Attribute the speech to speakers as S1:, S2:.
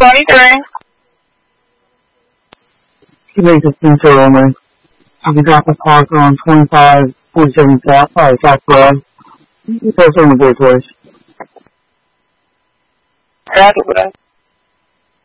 S1: 23.
S2: You make this detail only. If you got the park on 2547 South Road, it's only both ways.
S1: Roger that.